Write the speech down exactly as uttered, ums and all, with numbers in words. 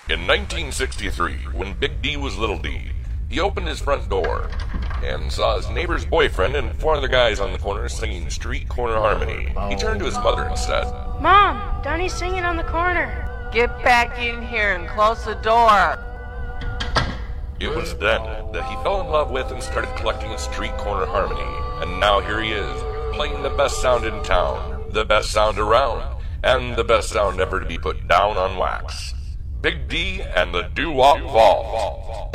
In nineteen sixty-three, when Big D was Little D, he opened his front door and saw his neighbor's boyfriend and four other guys on the corner singing Street Corner Harmony. He turned to his mother and said, "Mom, Donnie's singing on the corner." "Get back in here and close the door." It was then that he fell in love with and started collecting Street Corner Harmony. And now here he is, playing the best sound in town, the best sound around, and the best sound ever to be put down on wax. Big D and the Doo-Wop Vault.